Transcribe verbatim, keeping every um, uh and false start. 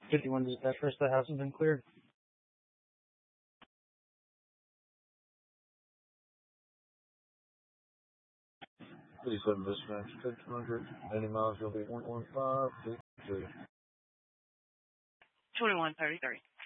fifty-one dispatch, first the house has been cleared. fifty-seven dispatch, ten hundred, ninety miles, you'll be one one five, two two. twenty-one thirty-three.